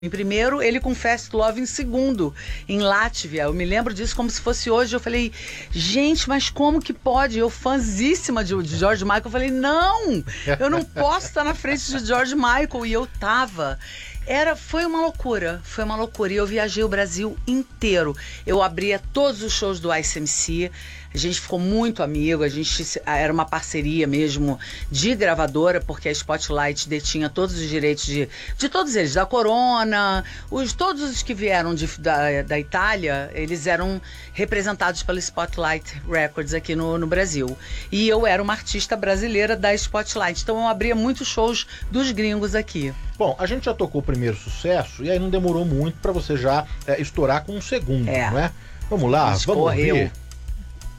Em primeiro, ele com Fast Love em segundo, em Látvia. Eu me lembro disso como se fosse hoje. Eu falei, gente, mas como que pode? Eu, fãzíssima de George Michael, eu falei, não, eu não posso estar na frente de George Michael. E eu tava. Foi uma loucura. E eu viajei o Brasil inteiro. Eu abria todos os shows do ICMC. A gente ficou muito amigo, era uma parceria mesmo de gravadora, porque a Spotlight detinha todos os direitos de todos eles, da Corona, todos os que vieram da Itália, eles eram representados pela Spotlight Records aqui no Brasil. E eu era uma artista brasileira da Spotlight, então eu abria muitos shows dos gringos aqui. Bom, a gente já tocou o primeiro sucesso, e aí não demorou muito para você já estourar com o segundo, não é? Vamos lá, vamos ver.